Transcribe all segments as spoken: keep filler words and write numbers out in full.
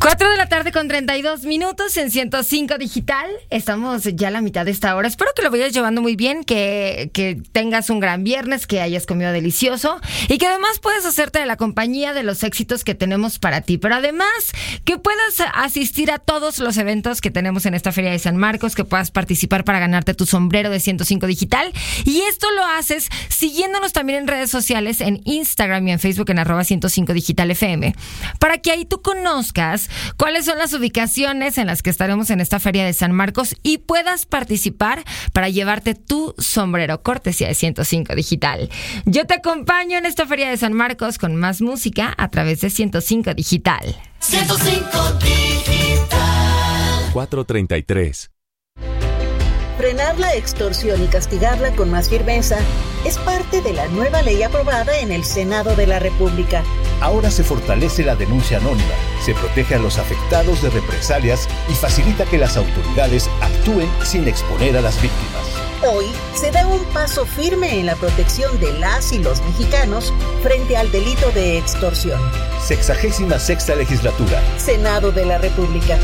cuatro de la tarde con treinta y dos minutos en ciento cinco Digital. Estamos ya a la mitad de esta hora. Espero que lo vayas llevando muy bien, que, que tengas un gran viernes, que hayas comido delicioso y que además puedas hacerte de la compañía de los éxitos que tenemos para ti. Pero además que puedas asistir a todos los eventos que tenemos en esta Feria de San Marcos, que puedas participar para ganarte tu sombrero de ciento cinco Digital. Y esto lo haces siguiéndonos también en redes sociales, en Instagram y en Facebook en arroba ciento cinco Digital F M, para que ahí tú conozcas cuáles son las ubicaciones en las que estaremos en esta Feria de San Marcos y puedas participar para llevarte tu sombrero, cortesía de ciento cinco Digital. Yo te acompaño en esta Feria de San Marcos con más música a través de ciento cinco Digital. ciento cinco Digital. cuatro treinta y tres. Frenar la extorsión y castigarla con más firmeza es parte de la nueva ley aprobada en el Senado de la República. Ahora se fortalece la denuncia anónima, se protege a los afectados de represalias y facilita que las autoridades actúen sin exponer a las víctimas. Hoy se da un paso firme en la protección de las y los mexicanos frente al delito de extorsión. Sexagésima sexta legislatura. Senado de la República.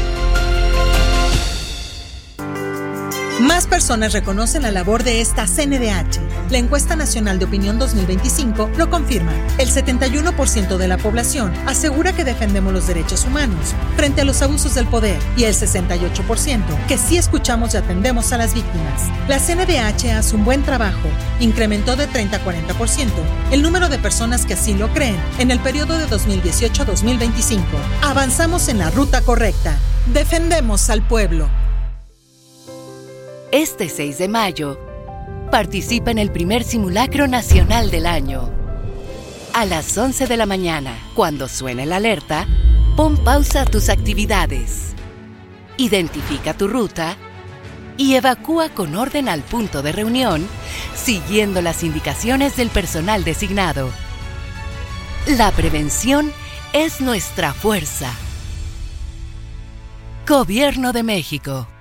Más personas reconocen la labor de esta C N D H. La Encuesta Nacional de Opinión dos mil veinticinco lo confirma. El setenta y uno por ciento de la población asegura que defendemos los derechos humanos frente a los abusos del poder y el sesenta y ocho por ciento que sí escuchamos y atendemos a las víctimas. La C N D H hace un buen trabajo. Incrementó de treinta a cuarenta por ciento el número de personas que así lo creen en el periodo de dos mil dieciocho a dos mil veinticinco. Avanzamos en la ruta correcta. Defendemos al pueblo. Este seis de mayo, participa en el primer simulacro nacional del año. A las once de la mañana, cuando suene la alerta, pon pausa a tus actividades. Identifica tu ruta y evacúa con orden al punto de reunión, siguiendo las indicaciones del personal designado. La prevención es nuestra fuerza. Gobierno de México.